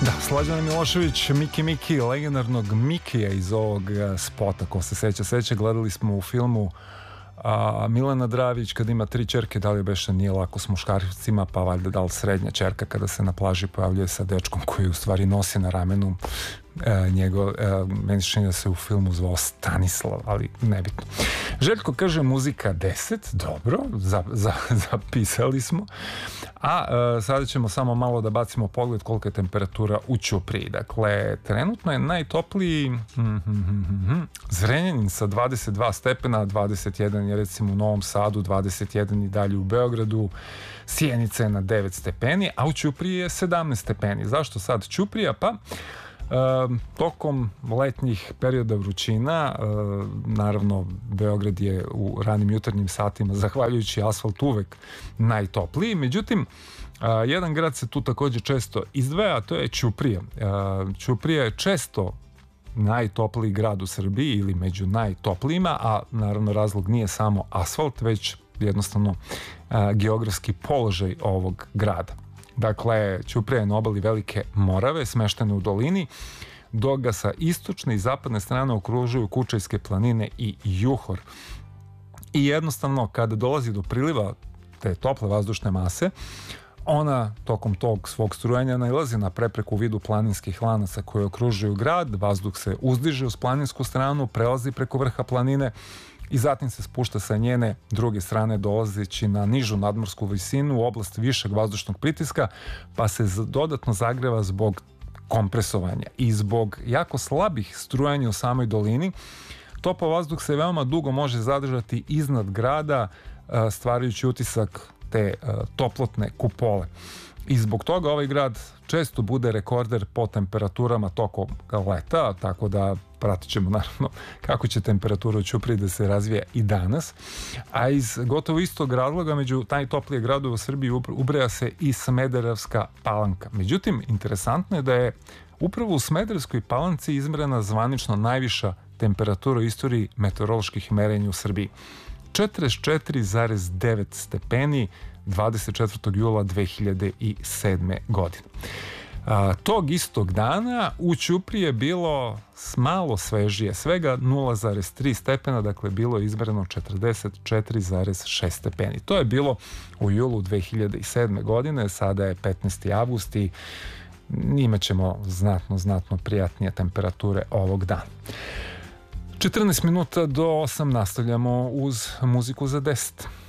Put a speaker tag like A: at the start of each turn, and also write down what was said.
A: Da, Slađana Milošević, Miki, legendarnog Mikija iz ovog spota, ko se seća, gledali smo u filmu Milana Dravić kad ima 3 ćerke, da li beše nije lako s muškarcima, pa valjda da li srednja ćerka kada se na plaži pojavljuje sa dečkom koji u stvari nosi na ramenu meni da se u filmu zvao Stanislav, ali nebitno. Željko kaže muzika 10, dobro, zapisali smo, a sada ćemo samo malo da bacimo pogled kolika je temperatura u Ćupriji. Dakle, trenutno je najtopliji Zrenjanin sa 22 stepena, 21 je recimo u Novom Sadu, 21 i dalje u Beogradu, Sjenica je na 9 stepeni, a u Ćupriji je 17 stepeni. Zašto sad Ćuprija? Pa tokom letnjih perioda vrućina, naravno Beograd je u ranim jutarnjim satima zahvaljujući asfalt uvek najtopliji, međutim jedan grad se tu također često izdvaja, a to je Ćuprija. Ćuprija je često najtopliji grad u Srbiji ili među najtoplijima, a naravno razlog nije samo asfalt, već jednostavno geografski položaj ovog grada. Dakle, Ćuprija je na obali Velike Morave, smeštena u dolini, dok ga sa istočne i zapadne strane okružuju Kučajske planine i Juhor. I jednostavno, kada dolazi do priliva te tople vazdušne mase, ona tokom tog svog strujanja nailazi na prepreku u vidu planinskih lanaca koji okružuju grad, vazduh se uzdiže uz planinsku stranu, prelazi preko vrha planine i zatim se spušta sa njene druge strane dolazeći na nižu nadmorsku visinu u oblast višeg vazdušnog pritiska, pa se dodatno zagreva zbog kompresovanja i zbog jako slabih strujanja u samoj dolini. Topao vazduh se veoma dugo može zadržati iznad grada, stvarajući utisak te toplotne kupole. I zbog toga ovaj grad često bude rekorder po temperaturama tokom leta, tako da pratit ćemo naravno kako će temperatura u Ćupriji da se razvija i danas. A iz gotovo istog razloga među najtoplije gradove u Srbiji ubraja se i Smederevska Palanka. Međutim, interesantno je da je upravo u Smederevskoj Palanci izmerena zvanično najviša temperatura u istoriji meteoroloških merenja u Srbiji. 44,9 stepeni 24. jula 2007. godine. Tog istog dana u Ćupriji je bilo malo svežije, svega 0,3 stepena, dakle bilo je izmereno 44,6 stepeni. To je bilo u julu 2007. godine, sada je 15. avgust i imat ćemo znatno prijatnije temperature ovog dana. 14 minuta do 8 nastavljamo uz muziku za 10.